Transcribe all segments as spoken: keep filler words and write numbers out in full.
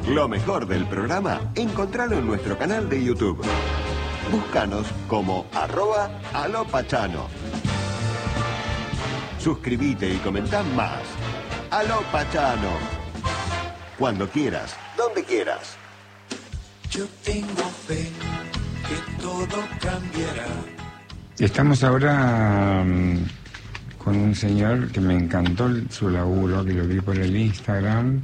Lo mejor del programa, encontralo en nuestro canal de YouTube. Búscanos como arroba alopachano. Suscríbete y comentá más. Aló Pachano. Cuando quieras, donde quieras. Yo tengo fe que todo cambiará. Estamos ahora um, con un señor que me encantó el, su laburo, que lo vi por el Instagram.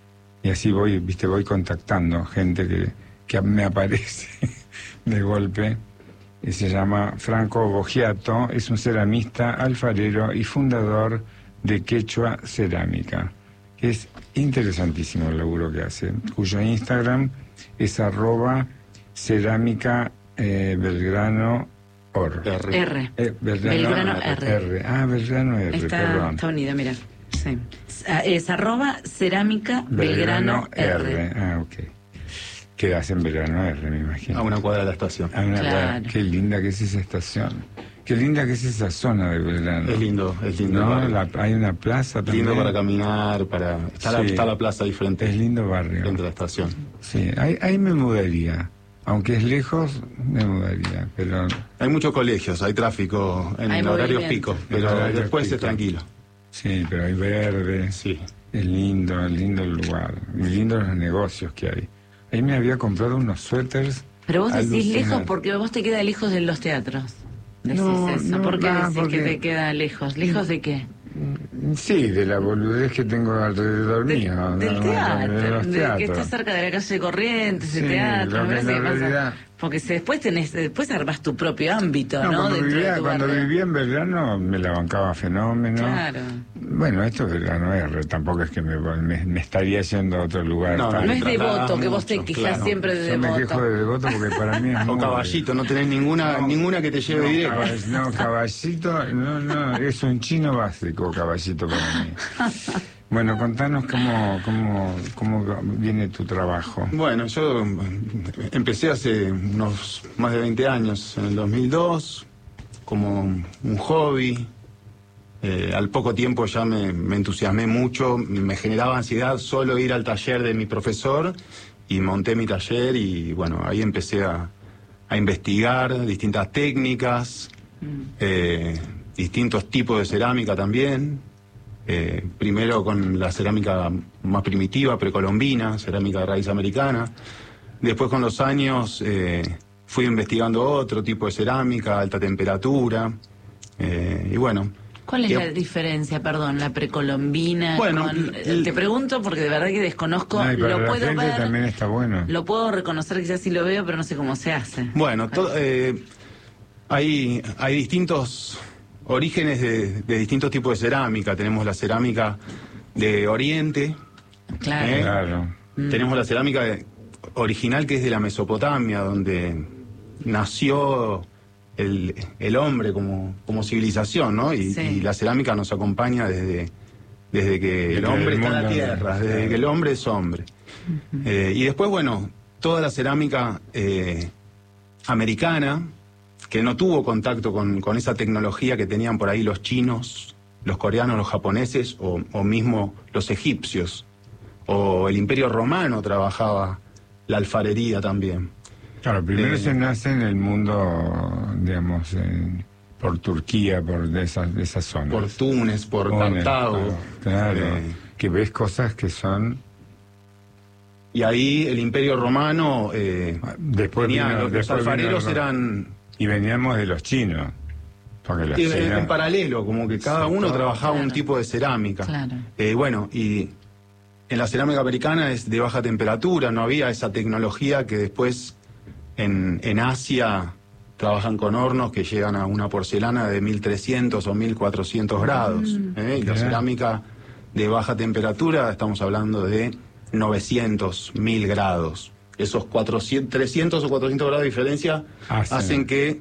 Y así voy, viste, voy contactando gente que, que me aparece de golpe. Y se llama Franco Bogiato, es un ceramista, alfarero y fundador de Quechua Cerámica. Es interesantísimo el laburo que hace, cuyo Instagram es arroba cerámica eh, Belgrano Or. R. R. Eh, Belgrano, Belgrano R. R. Ah, Belgrano R, está, perdón. Está unida, mira. Sí. Es arroba cerámica Belgrano, Belgrano R. R. Ah, ok. Quedas en Belgrano R, me imagino. A una cuadra de la estación. A una Claro. cuadra. Qué linda que es esa estación. Qué linda que es esa zona de Belgrano. Es lindo, es lindo. ¿No? La, hay una plaza también. Lindo para caminar, para... Está, Sí. la, está la plaza diferente. Es lindo barrio. Frente a la estación. Sí, ahí, ahí me mudaría. Aunque es lejos, me mudaría, pero... Hay muchos colegios, hay tráfico en Hay horarios movimiento. picos, pero En horarios después pico. es tranquilo. Sí, pero hay verde. Sí. Es lindo, es lindo el lugar. Y lindo los negocios que hay. Ahí me había comprado unos suéteres. Pero vos decís alucinantes. lejos porque vos te queda lejos de los teatros. Decís No, eso. no, ¿Por qué ah, decís porque- que te queda lejos? ¿Lejos de qué? Sí, de la boludez que tengo alrededor Del, mío. ¿no? del De teatro, los de que teatros. está cerca de la calle Corrientes, Sí, el teatro. lo me que parece la que pasa- realidad- Porque si después tenés, después armás tu propio ámbito, No, ¿no? cuando, Dentro de vivía, tu cuando barrio. vivía en Belgrano me la bancaba fenómeno. Claro. Bueno, esto es Belgrano R, tampoco es que me, me, me estaría yendo a otro lugar. No, tan- No es trasladas devoto, que vos te mucho, quejas claro. siempre de Yo me devoto. quejo de Devoto porque para mí es O muy... caballito, no tenés ninguna No. ninguna que te lleve No, directo. caball- no, caballito, no, no, es un chino básico, caballito para mí. Bueno, contanos cómo, cómo, cómo viene tu trabajo. Bueno, yo eh, empecé hace unos más de veinte años, en el dos mil dos, como un hobby. Eh, al poco tiempo ya me, me entusiasmé mucho, me generaba ansiedad solo ir al taller de mi profesor y monté mi taller y bueno, ahí empecé a, a investigar distintas técnicas, eh, distintos tipos de cerámica también. Eh, primero con la cerámica más primitiva, precolombina, cerámica de raíz americana. Después con los años eh, fui investigando otro tipo de cerámica, alta temperatura. Eh, y bueno. ¿Cuál es y- la diferencia, perdón, la precolombina? Bueno, con- el- te pregunto porque de verdad que desconozco, No, y para lo la puedo gente ver, también está bueno. lo puedo reconocer, quizás sí lo veo, pero no sé cómo se hace. Bueno, to- eh, hay, hay distintos orígenes de, de distintos tipos de cerámica. Tenemos la cerámica de Oriente. Claro. ¿eh? Claro. Tenemos la cerámica de- original que es de la Mesopotamia, donde nació el, el hombre como, como civilización, ¿no? Y, Sí. y la cerámica nos acompaña desde, desde que el Desde hombre el está en la mundo, tierra, desde claro. que el hombre es hombre. Eh, y después, bueno, toda la cerámica eh, americana, que no tuvo contacto con, con esa tecnología que tenían por ahí los chinos, los coreanos, los japoneses o, o mismo los egipcios. O el Imperio Romano trabajaba la alfarería también. Claro, primero Eh, se nace en el mundo, digamos, en- por Turquía, por de esas, de esas zonas. Por Túnez, por Túnez, Cartago. Claro, Eh, que ves cosas que son... y ahí el Imperio Romano eh, Después tenía- vino- los, los después vino alfareros el- eran Y veníamos de los chinos. Porque los en, chinos... en paralelo, como que cada Sí, uno todo, trabajaba un claro. tipo de cerámica. Claro. Eh, bueno, y en la cerámica americana es de baja temperatura, no había esa tecnología que después en, en Asia trabajan con hornos que llegan a una porcelana de mil trescientos o mil cuatrocientos grados. ¿eh? Y la Mirá. cerámica de baja temperatura, estamos hablando de novecientos, mil grados. Esos cuatrocientos, trescientos o cuatrocientos grados de diferencia Hacen. hacen que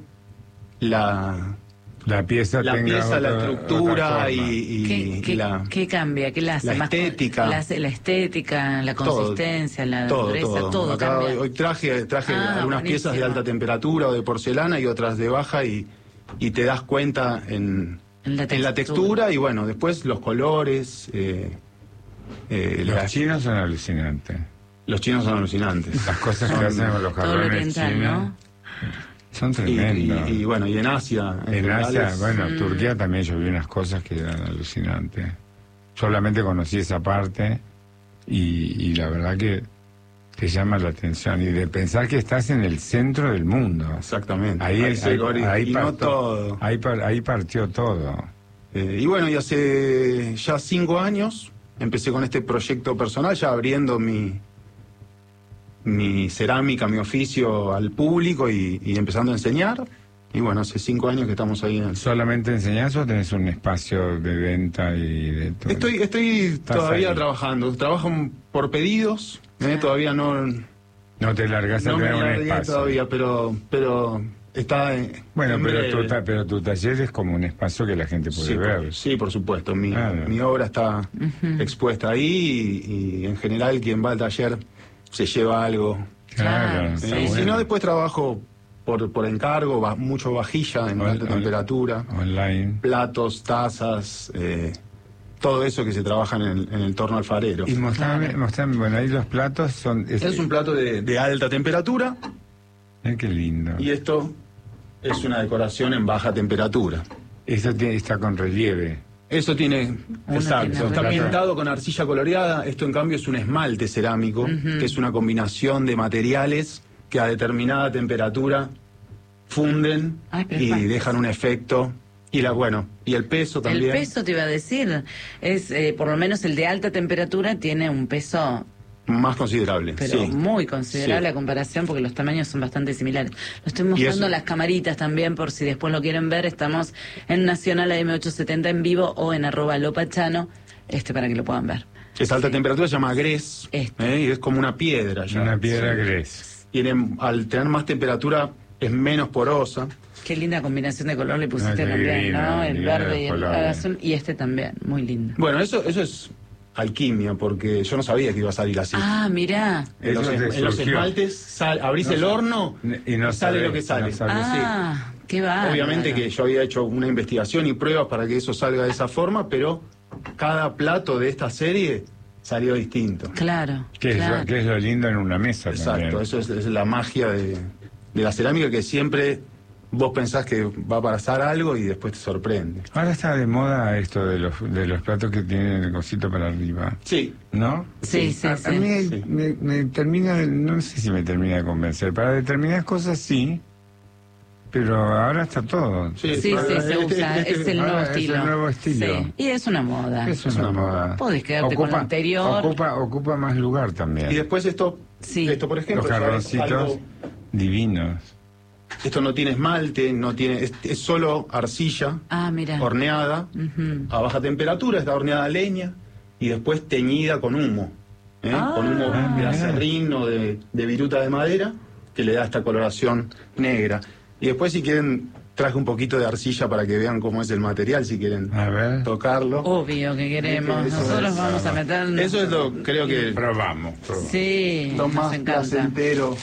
la, La pieza la tenga pieza, la otra- estructura otra y, forma. y- ¿Qué, y qué- la, qué cambia? ¿Qué la hace la más con- estética. La, hace- la estética, la Todo, consistencia, la todo, dureza, todo. todo, Acá cambia. hoy, hoy traje, traje Ah, algunas buenísimo. piezas de alta temperatura o de porcelana y otras de baja y, y te das cuenta en, En la en la textura. textura y bueno, después los colores. Eh, eh, Los la- chinos son alucinantes. Los chinos son alucinantes. Las cosas que Son- hacen con los Todo lo jarrones oriental, chinos ¿no? son Y, tremendos. y- y bueno, y en Asia. En general Asia, es- bueno, Mm. Turquía también yo vi unas cosas que eran alucinantes. Solamente conocí esa parte y, y la verdad que te llama la atención. Y de pensar que estás en el centro del mundo. Exactamente. Ahí, Ahí se ahí, ori- ahí y no partió, todo. ahí, par- ahí partió todo. Eh, y bueno, y hace ya cinco años empecé con este proyecto personal, ya abriendo mi, mi cerámica, mi oficio al público y, y empezando a enseñar. Y bueno, hace cinco años que estamos ahí. En... ¿Solamente enseñás o tenés un espacio de venta y de todo? Estoy, estoy todavía ahí. trabajando. Trabajo por pedidos. eh, todavía no, No te largas a no me tener un largué espacio. todavía, pero, pero está en, Bueno, en pero breve. tu, ta- pero tu taller es como un espacio que la gente puede Sí, ver. por, sí, por supuesto. Mi, Claro. mi obra está expuesta ahí y, y en general quien va al taller se lleva algo. Claro, Claro, está Eh, sí. y si bueno. no, después trabajo por, por encargo, va, mucho vajilla en Ol- alta ol- temperatura, Online. platos, tazas, eh, todo eso que se trabaja en el, en el torno alfarero. Y mostrame, mostrame, bueno, ahí los platos son... Es, Es un plato de, de alta temperatura Ay, qué lindo. y esto es una decoración en baja temperatura. Esto tiene- está con relieve. Eso tiene, Uno exacto, tiene está relieve. pintado con arcilla coloreada. Esto en cambio es un esmalte cerámico, que es una combinación de materiales que a determinada temperatura funden Ay, pero y es dejan un efecto. Y la bueno, y el peso también. El peso te iba a decir, es eh, por lo menos el de alta temperatura tiene un peso, más considerable. pero sí. muy considerable Sí. a comparación porque los tamaños son bastante similares. Lo estoy Y mostrando eso- las camaritas también por si después lo quieren ver. Estamos en Nacional A M ochocientos setenta en vivo o en arroba lopachano, este para que lo puedan ver. Es alta temperatura, se llama grés, Este. ¿eh? Y es como una piedra ya. Una piedra Sí. gres. Tiene, al tener más temperatura es menos porosa. Qué linda combinación de color le pusiste Ah, qué también, divino, ¿no? El divino verde y el colores. azul. Y este también, muy lindo. Bueno, eso, eso es alquimia, porque yo no sabía que iba a salir así. Ah, mirá. En los, Eso te en los surgió. esmaltes sal- abrís No el sa- horno y no sale sabés, lo que sale. no sabés. Ah, qué va. Obviamente que yo había hecho una investigación y pruebas para que eso salga de esa forma, pero cada plato de esta serie salió distinto. Claro, Que es, claro. lo, que es lo lindo en una mesa Exacto, también. eso es, es la magia de, de la cerámica, que siempre vos pensás que va a pasar algo y después te sorprende. Ahora está de moda esto de los, de los platos que tienen el cosito para arriba, Sí, ¿no? Sí, sí, a, sí. a mí Sí. me, me termina, de- no sé si me termina de convencer. Para determinadas cosas sí, pero ahora está todo. sí, Sí, sí, Este- se usa, este- es el ahora nuevo es el estilo. nuevo estilo. Sí, y es una moda. Es una moda. Podés quedarte con lo anterior. Ocupa, ocupa más lugar también. Y después esto, Sí. esto por ejemplo, Los ya es jarroncitos algo- divinos. esto no tiene esmalte, no tiene, es, es solo arcilla Ah, mira. horneada Ujú. a baja temperatura, está horneada a leña y después teñida con humo, ¿eh? Ah. con humo Ah, de mirá. acerrín o de, de viruta de madera que le da esta coloración negra. Y después si quieren traje un poquito de arcilla para que vean cómo es el material, si quieren A ver. tocarlo. Obvio que queremos. Eso Nosotros es- vamos a meter. Eso es lo, creo que Probamos. probamos. Sí, lo nos más encanta. placentero.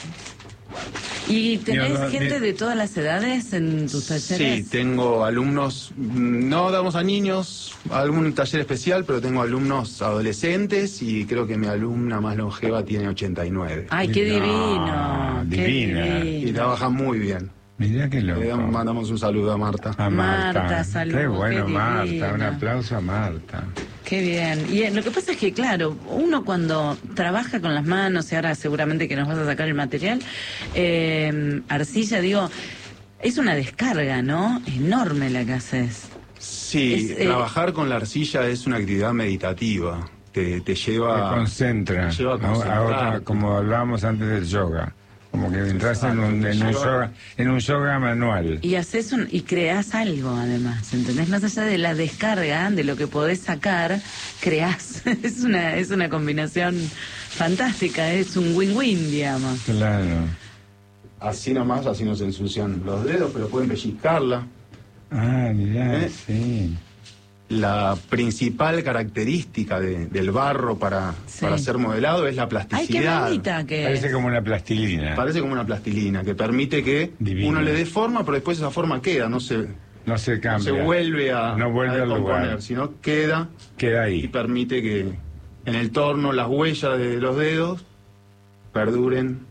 ¿Y tenés Mira, gente mira. de todas las edades en tus Sí, talleres? tengo alumnos, mm, no damos a niños algún taller especial, pero tengo alumnos adolescentes y creo que mi alumna más longeva tiene ochenta y nueve. Ay, qué No, divino. qué divina. Y divino. trabaja muy bien. Mirá qué loco. Le damos- mandamos un saludo a Marta. A Marta. Marta, saludos, Qué bueno, qué Marta. divina. Un aplauso a Marta. Qué bien. Y eh, lo que pasa es que, claro, uno cuando trabaja con las manos, y ahora seguramente que nos vas a sacar el material, eh, arcilla, digo, es una descarga, ¿no? Enorme la que haces. Sí, Es, eh, trabajar con la arcilla es una actividad meditativa. Te, te Te lleva... concentra. te lleva a A- a concentrar. otra- como hablábamos antes del yoga. Como que entras en un, en un yoga, en un yoga manual. Y haces un, y creás algo además, ¿entendés? Más allá de la descarga, de lo que podés sacar, creás. Es una, es una combinación fantástica, es un win-win, digamos. Claro. Así nomás, así no se ensucian los dedos, pero pueden pellizcarla. Ah, mirá, ¿Eh? sí. La principal característica de- del barro para, Sí. para ser modelado es la Ay, qué plasticidad. bonita que Parece es. como una plastilina. Parece como una plastilina que permite que Divino. uno le dé forma, pero después esa forma queda, no se, No se no cambia. se vuelve a, No vuelve a al descomponer, lugar. sino queda Queda y ahí. permite que en el torno las huellas de los dedos perduren.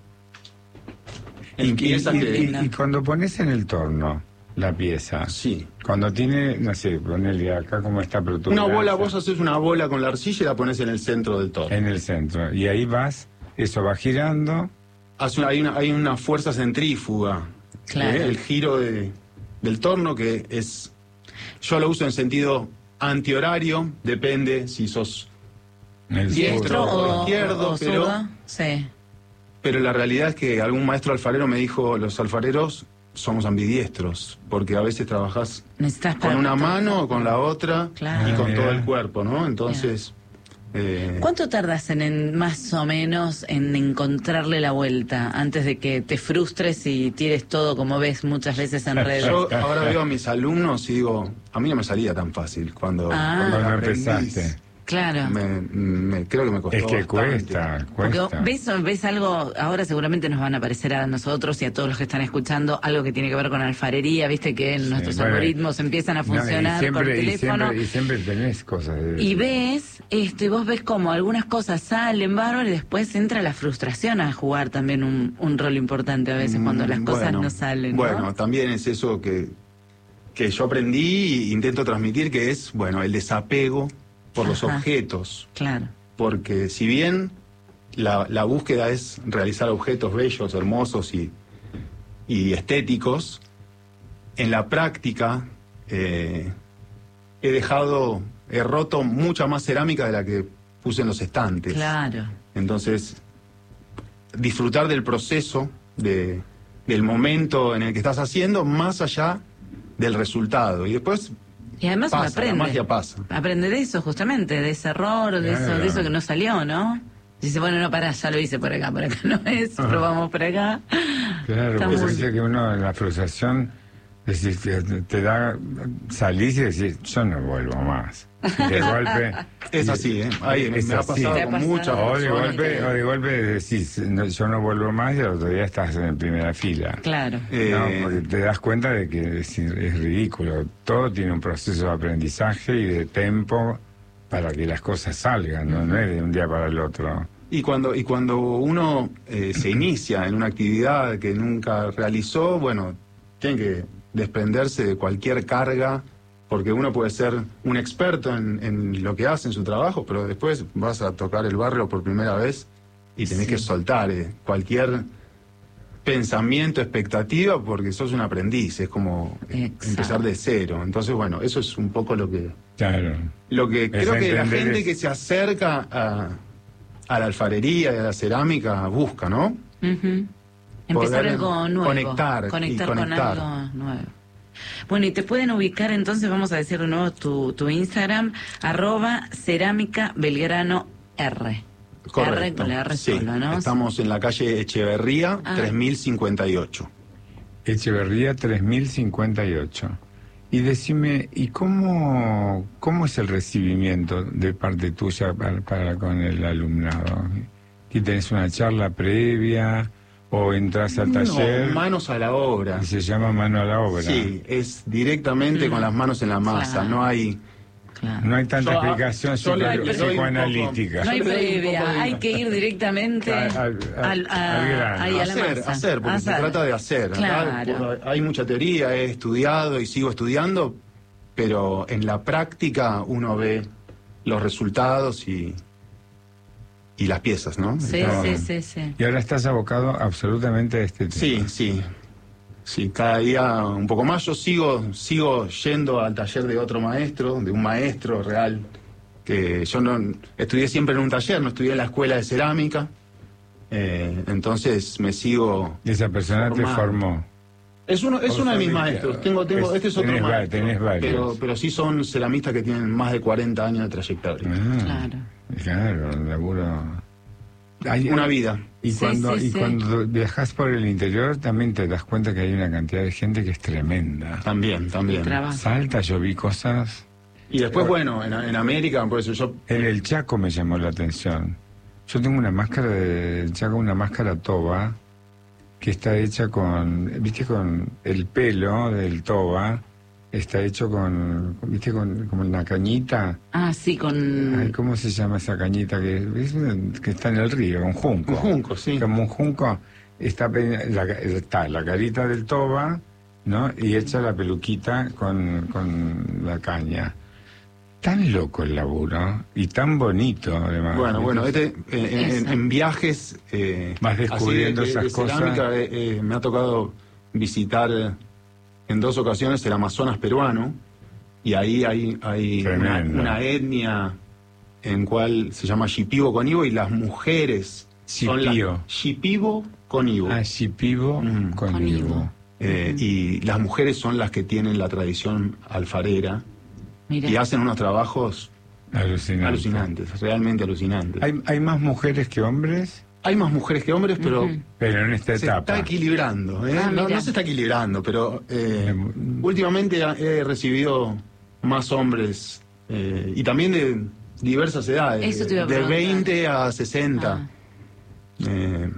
Y, En piezas y- que... y- y cuando pones en el torno la pieza, Sí. cuando tiene, no sé, ponele acá como está Una protuberancia, bola, vos haces una bola con la arcilla y la pones en el centro del torno. en el centro, y ahí vas, eso va girando, Hace una- hay, una, hay una fuerza centrífuga. Claro. ¿eh? El giro de, del torno que es... Yo lo uso en sentido antihorario, depende si sos... el Diestro sur. o izquierdo, o pero- zurdo. Sí. Pero la realidad es que algún maestro alfarero me dijo, los alfareros somos ambidiestros, porque a veces trabajás Necesitas con para- una mano o con la otra Claro. y con Ah, todo mira. el cuerpo, ¿no? Entonces... eh, ¿Cuánto tardas en, en más o menos en encontrarle la vuelta antes de que te frustres y tires todo como ves muchas veces en redes? yo ahora veo a mis alumnos y digo, a mí no me salía tan fácil cuando, Ah. cuando Cuando aprendí. empezaste. Claro. Me, me- creo que me costó Es que bastante. cuesta, Porque cuesta. ves, ves algo, ahora seguramente nos van a aparecer a nosotros y a todos los que están escuchando algo que tiene que ver con alfarería, viste que en Sí, nuestros bueno, algoritmos empiezan a No, y funcionar siempre- por y teléfono. siempre- Y siempre, tenés cosas de Y ves esto, y vos ves como algunas cosas salen bárbaro y después entra la frustración a jugar también un, un rol importante a veces cuando las Mm, cosas bueno, no salen, ¿no? Bueno, también es eso que, que yo aprendí e intento transmitir, que es, bueno, el desapego por los Ajá. objetos. Claro. Porque si bien la, la búsqueda es realizar objetos bellos, hermosos y, y estéticos, en la práctica eh, he dejado, he roto mucha más cerámica de la que puse en los estantes. Claro. Entonces, disfrutar del proceso, de, del momento en el que estás haciendo, más allá del resultado. Y después Y además uno pasa, la aprende. magia pasa. Aprende de eso, justamente, de ese error, de, Claro. eso, de eso que no salió, ¿no? Dice, bueno, no, pará, ya lo hice por acá, por acá no es, probamos por acá. Claro, Está pues muy- dice que uno en la frustración decís, te, te da, salís y decís, yo no vuelvo más. Y de golpe... Es así, ¿eh? Ahí, me Es ha así. pasado ¿Te ha con pasado? muchas O de personas. golpe, o de golpe decís, no, yo no vuelvo más y al otro día estás en primera fila. Claro. Eh, No, porque te das cuenta de que es, es ridículo. Todo tiene un proceso de aprendizaje y de tiempo para que las cosas salgan, ¿no? No es de un día para el otro. Y cuando, y cuando uno eh, se inicia en una actividad que nunca realizó, bueno, tiene que desprenderse de cualquier carga, porque uno puede ser un experto en, en lo que hace en su trabajo, pero después vas a tocar el barrio por primera vez y tenés Sí. que soltar eh, cualquier pensamiento, expectativa, porque sos un aprendiz, es como eh, Exacto. empezar de cero. Entonces, bueno, eso es un poco lo que, Claro. lo que creo que la entender gente es- que se acerca a, a la alfarería y a la cerámica busca, ¿no? Ujú. Empezar Poder algo nuevo. conectar y Conectar con conectar. algo nuevo. Bueno, y te pueden ubicar entonces, vamos a decir de nuevo tu, tu Instagram, arroba cerámica Belgrano R. R con la R Sí, sola, ¿no? estamos en la calle Echeverría, Ah. tres mil cincuenta y ocho. Echeverría tres mil cincuenta y ocho. Y decime, ¿y cómo, cómo es el recibimiento de parte tuya para, para con el alumnado? ¿Que tenés una charla previa o entras al taller No, manos a la obra. y se llama mano a la obra? Sí, es directamente con las manos en la masa, Claro. no hay... Claro. No hay tanta Yo, ah, explicación yo le- psico- le doy un psicoanalítica. No hay Yo le doy un poco previa, de- hay que ir directamente Al- al, al- a, al grano. ahí a la hacer, masa. hacer, porque se Hacer. trata de hacer. ¿verdad? Claro. Hay mucha teoría, he estudiado y sigo estudiando, pero en la práctica uno ve los resultados y, y las piezas, ¿no? Sí, No. sí, sí, sí. Y ahora estás abocado absolutamente a este tema. Sí, sí. Sí, cada día un poco más. Yo sigo, sigo yendo al taller de otro maestro, de un maestro real, que yo no estudié siempre en un taller, no estudié en la escuela de cerámica. Eh, entonces me sigo. Y esa persona te formando. formó. Es uno, es Vos uno de mis sabés, maestros. Tengo, tengo, es- este es otro tenés va- maestro. tenés varios. Pero, pero sí son ceramistas que tienen más de cuarenta años de trayectoria. Ah, Claro. Claro, un laburo. Hay- Una vida. Y Sí, cuando, sí, y sí. cuando viajas por el interior también te das cuenta que hay una cantidad de gente que es tremenda. También, también. Trabajo. Salta, yo vi cosas. Y después, bueno, en, en América, por eso yo. En el Chaco me llamó la atención. Yo tengo una máscara de del Chaco, una máscara toba, que está hecha con, viste, con el pelo del toba, está hecho con, viste, con como una cañita. Ah, sí, con... Ay, ¿cómo se llama esa cañita que, es una- que está en el río? Un junco. Un junco, sí. Como un junco, está, pe- la, está la carita del toba, ¿no? Y hecha la peluquita con, con la caña. Tan loco el laburo y tan bonito, además. Bueno, bueno, ¿viste? este, eh, en, en- en viajes eh, Vas descubriendo así de- de- esas de cerámica, cosas. eh, eh, me ha tocado visitar eh, en dos ocasiones el Amazonas peruano, y ahí hay, hay una, Tremendo. una etnia en cual se llama Shipibo Conibo, y las mujeres son las Shipibo. Shipibo Conibo. Ah, Shipibo Mm. con Con Ivo. Ivo. Eh, y las mujeres son las que tienen la tradición alfarera Mira. y hacen unos trabajos Alucinante. alucinantes, realmente alucinantes. ¿Hay, hay más mujeres que hombres, Hay más mujeres que hombres, pero Ujú. pero en esta se etapa. está equilibrando. ¿eh? Ah, no, mira. no se está equilibrando, pero eh, Mm. últimamente he recibido más hombres eh, y también de diversas edades, Eso te iba a de preguntar. veinte a sesenta. Ah. Eh,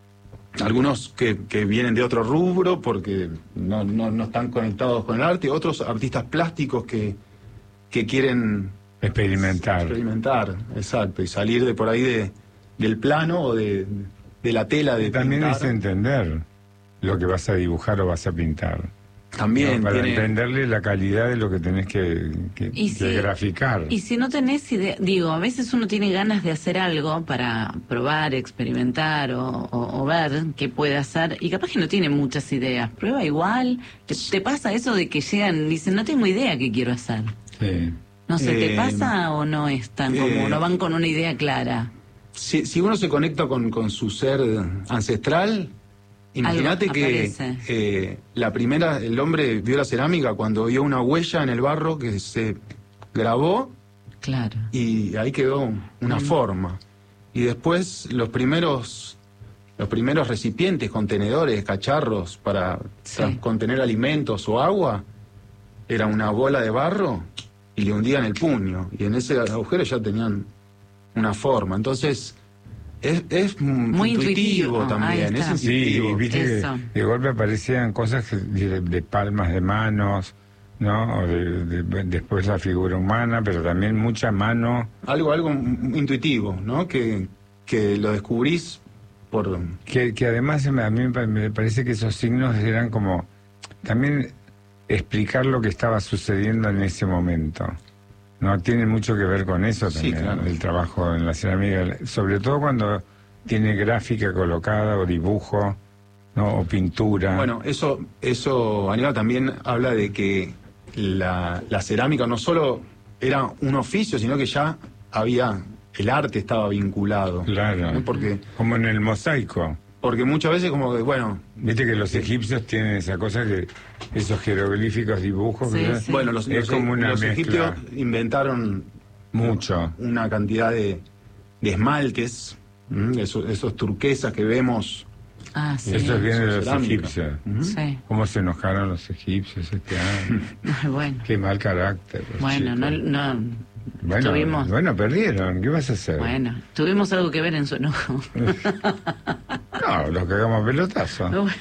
algunos que, que vienen de otro rubro porque no, no, no están conectados con el arte, otros artistas plásticos que, que quieren Experimentar. experimentar, exacto, y salir de por ahí de, del plano o de, de la tela de También pintar. es entender lo que vas a dibujar o vas a pintar. También ¿no? Para tiene- entenderle la calidad de lo que tenés que, que- Y que si- graficar. Y si no tenés idea, digo, a veces uno tiene ganas de hacer algo para probar, experimentar o, o- o ver qué puede hacer, y capaz que no tiene muchas ideas. Prueba igual. ¿Te, te pasa eso de que llegan y dicen, no tengo idea qué quiero hacer? Sí. No sé, ¿te Eh, pasa o no es tan eh, como no van con una idea clara? Si, si uno se conecta con, con su ser ancestral, imagínate Algo que aparece. eh, la primera, el hombre vio la cerámica cuando vio una huella en el barro que se grabó Claro. y ahí quedó una Mm. forma. Y después los primeros, los primeros recipientes, contenedores, cacharros para Sí. tra- contener alimentos o agua, era una bola de barro y le hundían el puño. Y en ese agujero ya tenían una forma. Entonces, es, es Muy intuitivo, también, ahí está. es Sí, intuitivo. y viste que Eso. de golpe aparecían cosas que- de, de palmas de manos, ¿no? O de- de- después la figura humana, pero también mucha mano. Algo, algo intuitivo, ¿no? Que, que lo descubrís por... Que, que además a mí me pa- me parece que esos signos eran como también explicar lo que estaba sucediendo en ese momento. No tiene mucho que ver con eso Sí, también, claro. el trabajo en la cerámica, sobre todo cuando tiene gráfica colocada o dibujo, ¿no? O pintura. Bueno, eso, eso, Aníbal, también habla de que la, la cerámica no solo era un oficio, sino que ya había, el arte estaba vinculado. Claro. ¿no? Porque, Como en el mosaico. porque muchas veces como que, bueno, Viste que los egipcios tienen esa cosa que esos jeroglíficos, dibujos, Sí, que sí. bueno los, es los- como una los mezcla. egipcios inventaron Mucho. una cantidad de, de esmaltes, ¿m? esos, esos turquesas que vemos. Ah, sí. Eso viene de los cerámica. egipcios. Ujú. Sí. ¿Cómo se enojaron los egipcios este año? Ay, bueno. Qué mal carácter. los Bueno, no, chicos. no. Bueno, tuvimos- bueno, perdieron. ¿Qué vas a hacer? Bueno, tuvimos algo que ver en su enojo. No, los cagamos a pelotazo. Bueno.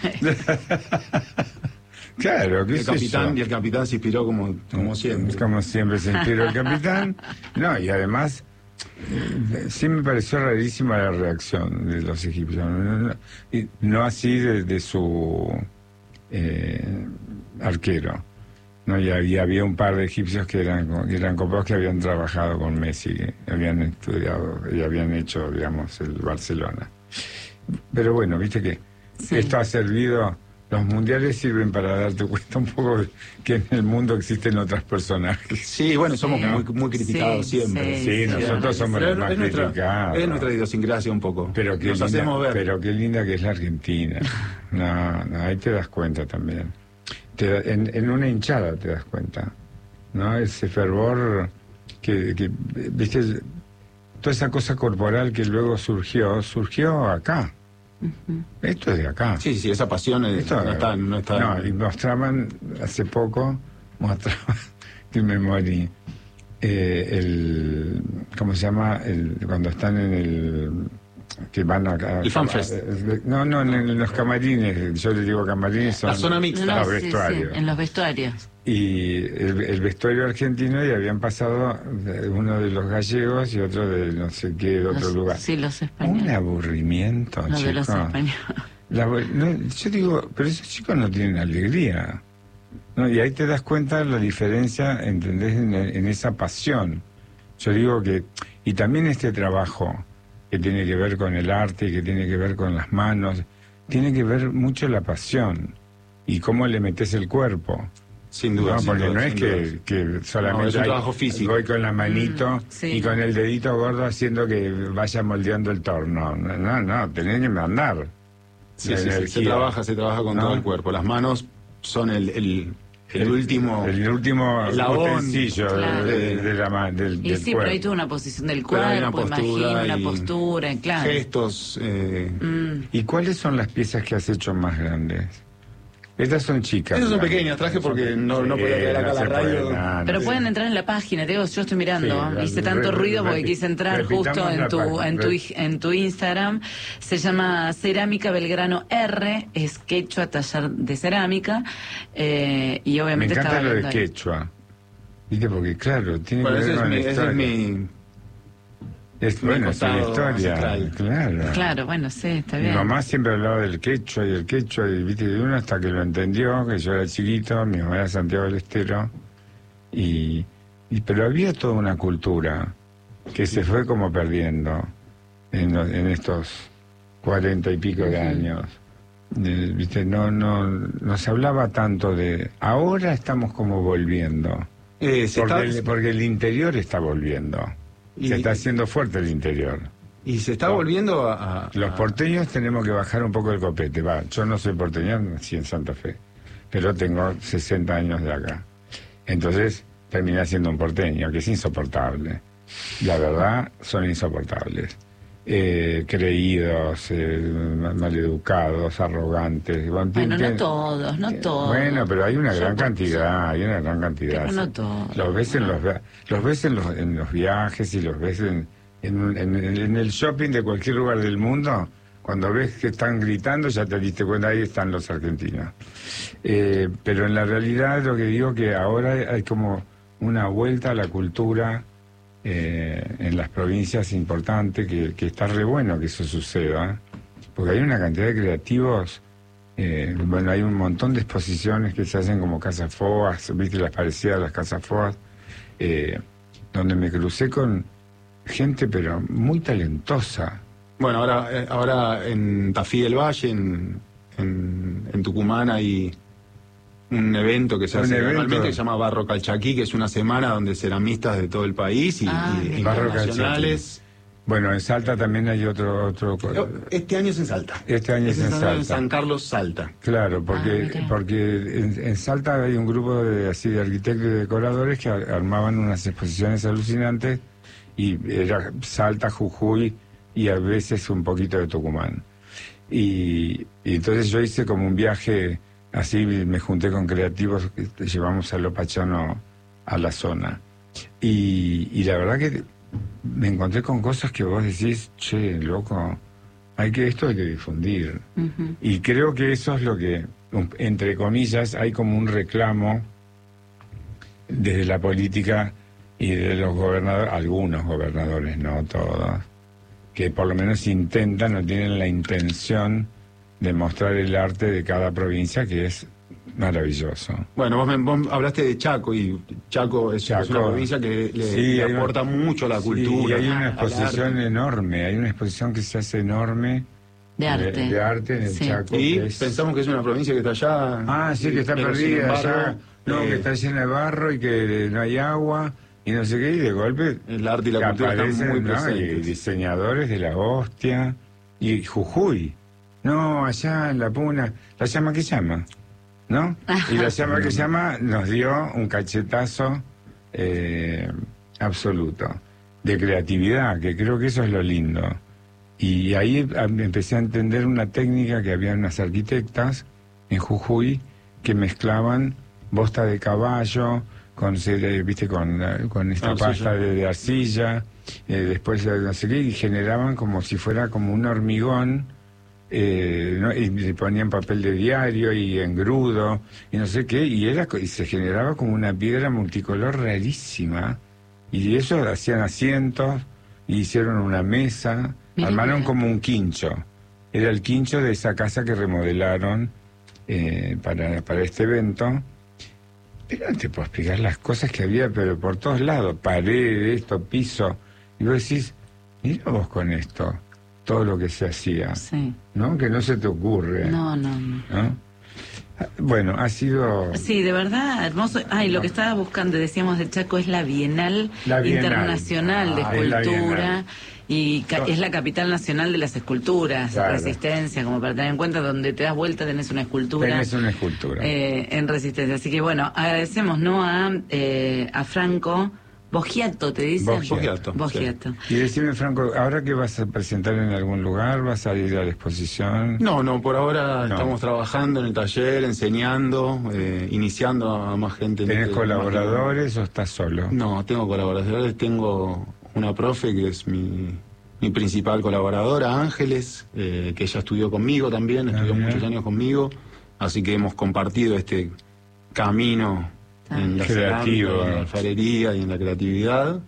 Claro, ¿qué El es capitán, eso? y el capitán se inspiró como, como siempre. Como siempre se inspiró el capitán. No, y además, eh, sí me pareció rarísima la reacción de los egipcios. No, no- y no así de, de su eh, arquero. No, y había, había un par de egipcios que eran, que eran copados que habían trabajado con Messi, que habían estudiado y habían hecho, digamos, el Barcelona. Pero bueno, viste que Sí. esto ha servido. Los mundiales sirven para darte cuenta un poco de que en el mundo existen otros personajes. Sí, bueno, somos Sí. muy, muy criticados Sí, siempre. Sí, nosotros somos Pero los más es nuestra, criticados. es nuestra idiosincrasia un poco. Pero qué, Nos linda, hacemos ver. pero qué linda que es la Argentina. No, no, ahí te das cuenta también. Te da- en, en una hinchada te das cuenta. ¿No? Ese fervor que, que, viste, toda esa cosa corporal que luego surgió, surgió acá. Esto es de acá. Sí, sí, esa pasión eh, Esto- no está... No está no, y mostraban hace poco, mostraban, que me morí, eh, el, ¿cómo se llama? El, cuando están en el, que van a... a- El FanFest. a- no, no, en, en los camarines, yo les digo camarines, son La zona mixta. No, los sí, sí, vestuarios. en los vestuarios. y el, el vestuario argentino, y habían pasado de uno de los gallegos y otro de no sé qué, de otro Los- lugar. Sí, los españoles. Un aburrimiento, Los de los chicos. españoles. La- no, yo digo, pero esos chicos no tienen alegría. ¿No? Y ahí te das cuenta de la diferencia, ¿entendés? En, en esa pasión. Yo digo que, y también este trabajo que tiene que ver con el arte, que tiene que ver con las manos, tiene que ver mucho la pasión y cómo le metes el cuerpo. Sin duda. No, sin porque duda, no es sin que, duda. que solamente No, es un hay- trabajo físico. voy con la manito Mm, sí. y con el dedito gordo haciendo que vaya moldeando el torno. No, no, no, tenés que mandar. Sí, la sí, sí, se energía. trabaja, se trabaja con ¿No? todo el cuerpo. Las manos son el, el, el último... el último eslabón, utensilio claro. de, de la ma- del, Y del sí, pero hay cuerpo. toda una posición del Pero hay una cuerpo, postura imagino, una y postura, claro. gestos. eh, Mm. ¿Y cuáles son las piezas que has hecho más grandes? Estas son chicas. Esas son digamos. pequeñas, traje porque no, no Sí, podía quedar acá no a la se puede, radio. no, no Pero se- pueden entrar en la página, Diego, yo estoy mirando, Sí, hice re- tanto re- ruido porque repi- quise entrar repitamos justo en la tu, página, en tu, re- ig- en tu Instagram, se llama Cerámica Belgrano R, es quechua, taller de cerámica, eh, y Me obviamente encanta estaba lo de viendo ahí. quechua. ¿Viste? Porque claro, tiene Bueno, que ese ver es con mi... la Ese historia. es mi Es, mi bueno, es una costado historia. ancestral. Claro. Claro, bueno, sí, está Mi bien. mamá siempre hablaba del quechua y el quechua, y viste, y uno hasta que lo entendió, que yo era chiquito, mi mamá era de Santiago del Estero, y, y pero había toda una cultura que se fue como perdiendo en, lo- en estos cuarenta y pico de años. De- viste, no, no, no se hablaba tanto de... Ahora estamos como volviendo, Eh, se porque, está- el, porque el interior está volviendo, Y- se está haciendo fuerte el interior. y se está volviendo a... a- Los a- porteños tenemos que bajar un poco el copete. Va, yo no soy porteño, nací en Santa Fe, pero tengo sesenta años de acá. Entonces terminé siendo un porteño, que es insoportable. La verdad, son insoportables. Eh, creídos, eh, ma- maleducados, arrogantes. Bueno, no Tienen- todos, no todos. Bueno, pero hay una Yo gran por- cantidad, hay una gran cantidad. Pero no sí. todos. Los ves en los, via- los ves en los, en los viajes y los ves en, en, en- en el shopping de cualquier lugar del mundo. Cuando ves que están gritando, ya te diste cuenta, ahí están los argentinos. Eh, pero en la realidad lo que digo que ahora hay como una vuelta a la cultura eh, en las provincias importantes, que, que está re bueno que eso suceda, porque hay una cantidad de creativos. Eh, bueno, hay un montón de exposiciones que se hacen como Casas Foas, viste las parecidas a las Casas Foas, eh, donde me crucé con gente pero muy talentosa. Bueno, ahora, eh, ahora en Tafí del Valle, en, en, en Tucumán, hay un evento que se Un hace evento. anualmente que se llama Barro Calchaquí, que es una semana donde ceramistas de todo el país y, Ah, y mira. Barro internacionales. Bueno, en Salta también hay otro... otro Este año es en Salta. Este año es en Este Salta. San Carlos, Salta. Claro, Ah, porque mira. porque en, en Salta hay un grupo de así de arquitectos y decoradores que ar- armaban unas exposiciones alucinantes, y era Salta, Jujuy y a veces un poquito de Tucumán. Y, y entonces yo hice como un viaje así, me junté con creativos, que llevamos a Lo Pachano a la zona. Y, y la verdad que me encontré con cosas que vos decís, che, loco, hay que esto hay que difundir. Ujú. Y creo que eso es lo que, um, entre comillas, hay como un reclamo desde la política y de los gobernadores, algunos gobernadores, no todos, que por lo menos intentan o tienen la intención de mostrar el arte de cada provincia, que es maravilloso. Bueno, vos, me- vos hablaste de Chaco, y Chaco es, Chaco. es una provincia que le, Sí, le hay una- aporta mucho a la Sí, cultura. y hay una al exposición arte. enorme, hay una exposición que se hace enorme De arte. de, de arte en el Sí. Chaco. Y que es- pensamos que es una provincia que está allá. Ah, sí, que está pero sin perdida embargo, allá. No, eh, que está llena de barro y que no hay agua y no sé qué, y de golpe El arte y la que cultura están aparecen, muy ¿no? Y presentes. diseñadores de la hostia y Jujuy. No, allá en la Puna, la llama que llama, ¿no? Y la llama que llama nos dio un cachetazo eh, absoluto de creatividad, que creo que eso es lo lindo. Y ahí a- empecé a entender una técnica que había unas arquitectas en Jujuy que mezclaban bosta de caballo con, cere- viste, con, eh, con esta Arcilla. pasta de, de arcilla, eh, después de no sé qué, y generaban como si fuera como un hormigón eh, ¿no? Y le ponían papel de diario y engrudo y no sé qué, y era y se generaba como una piedra multicolor rarísima, y eso hacían asientos y hicieron una mesa. Mira, armaron mira. como un quincho, era el quincho de esa casa que remodelaron eh, para, para este evento. Pero no te puedo explicar las cosas que había, pero por todos lados, paredes, esto, piso, y vos decís, mira vos con esto, todo lo que se hacía, sí. ¿no? Que no se te ocurre. No, no, no. ¿no? Bueno, ha sido... Sí, de verdad, hermoso. Ay, lo que estaba buscando, decíamos, del Chaco es la Bienal, la Bienal. Internacional de ah, Escultura, y ca es la capital nacional de las esculturas, claro. Resistencia, como para tener en cuenta, donde te das vuelta tenés una escultura. Tenés una escultura. Eh, en Resistencia. Así que bueno, agradecemos, ¿no? A, eh, a Franco Boggiato, ¿te dicen? Boggiato. Boggiato. Sí. Y decime, Franco, ¿ahora que vas a presentar en algún lugar? ¿Vas a ir a la exposición? No, no, por ahora no. Estamos trabajando en el taller, enseñando, eh, iniciando a más gente. ¿Tenés colaboradores o estás solo? No, tengo colaboradores. Tengo una profe que es mi, mi principal colaboradora, Ángeles, eh, que ella estudió conmigo también, estudió ah, muchos años conmigo, así que hemos compartido este camino en la cerámica, en la alfarería y en la creatividad.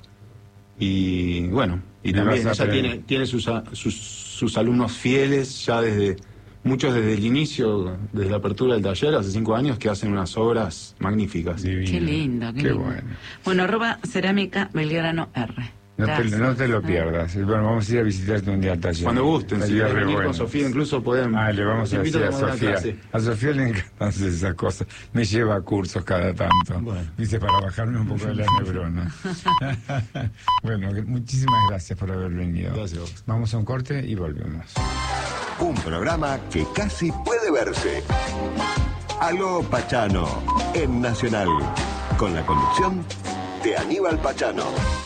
Y bueno, y también ella tiene, tiene sus, sus, sus alumnos fieles ya desde, muchos desde el inicio, desde la apertura del taller, hace cinco años, que hacen unas obras magníficas. Divino. Qué lindo, qué, qué lindo. Bueno. Bueno, arroba cerámica Belgrano R. No te, no te lo pierdas. Bueno, vamos a ir a visitarte un día al taller. Cuando gusten, si quieren venir con Sofía, incluso pueden... Ah, le vamos a decir a Sofía. A Sofía le encantan hacer esas cosas. Me lleva a cursos cada tanto. Bueno. Dice, para bajarme un poco de la neurona. Bueno, muchísimas gracias por haber venido. Gracias. Vamos a un corte y volvemos. Un programa que casi puede verse. Aló Pachano, en Nacional, con la conducción de Aníbal Pachano.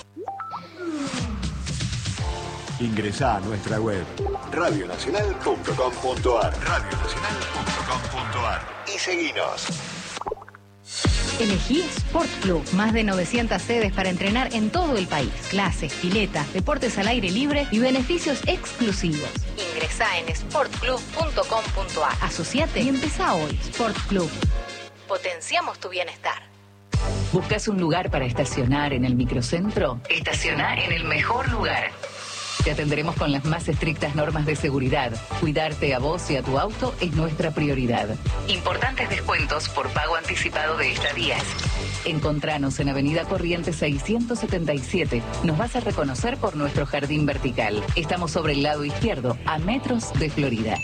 Ingresá a nuestra web radio nacional punto com punto ar radio nacional punto com punto ar y seguinos. Elegí Sport Club, más de novecientas sedes para entrenar en todo el país. Clases, piletas, deportes al aire libre y beneficios exclusivos. Ingresá en sport club punto com punto ar. Asociate y empezá hoy. Sport Club. Potenciamos tu bienestar. ¿Buscas un lugar para estacionar en el microcentro? Estaciona en el mejor lugar. Te atenderemos con las más estrictas normas de seguridad. Cuidarte a vos y a tu auto es nuestra prioridad. Importantes descuentos por pago anticipado de estadías. Encontranos en Avenida Corrientes seiscientos setenta y siete. Nos vas a reconocer por nuestro jardín vertical. Estamos sobre el lado izquierdo, a metros de Florida.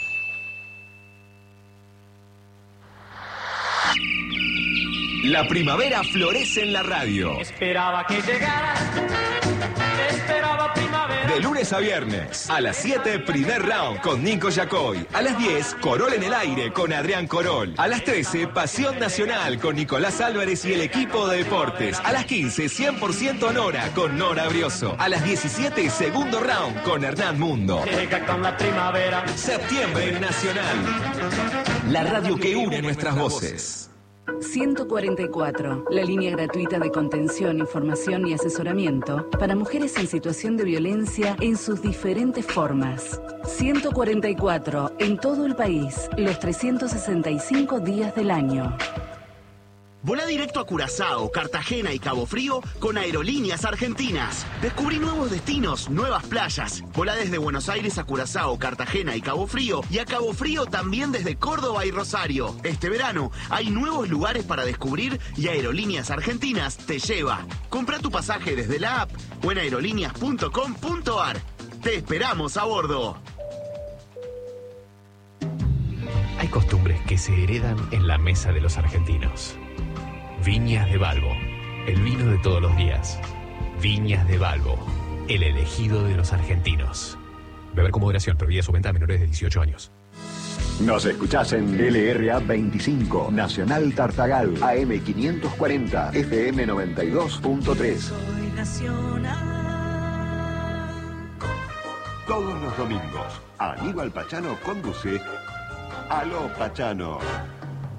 La primavera florece en la radio. Esperaba que llegara. Esperaba primavera. De lunes a viernes, a las siete, primer round con Nico Yacoy. A las diez, Corol en el aire con Adrián Corol. A las trece, Pasión Nacional con Nicolás Álvarez y el equipo de deportes. A las quince, cien por ciento Nora con Nora Brioso. A las diecisiete, segundo round con Hernán Mundo. Llega con la primavera. Septiembre en Nacional. La radio que une nuestras voces. ciento cuarenta y cuatro, la línea gratuita de contención, información y asesoramiento para mujeres en situación de violencia en sus diferentes formas. ciento cuarenta y cuatro, en todo el país, los trescientos sesenta y cinco días del año. Volá directo a Curazao, Cartagena y Cabo Frío con Aerolíneas Argentinas. Descubrí nuevos destinos, nuevas playas. Volá desde Buenos Aires a Curazao, Cartagena y Cabo Frío, y a Cabo Frío también desde Córdoba y Rosario. Este verano hay nuevos lugares para descubrir y Aerolíneas Argentinas te lleva. Compra tu pasaje desde la app o en aerolíneas punto com punto ar. Te esperamos a bordo. Hay costumbres que se heredan en la mesa de los argentinos. Viñas de Balbo, el vino de todos los días. Viñas de Balbo, el elegido de los argentinos. Beber con moderación, prohibida su venta a menores de dieciocho años. Nos escuchás en L R A veinticinco, Nacional Tartagal, A M quinientos cuarenta, F M noventa y dos punto tres. Soy nacional. Todos los domingos, Aníbal Pachano conduce Aló Pachano.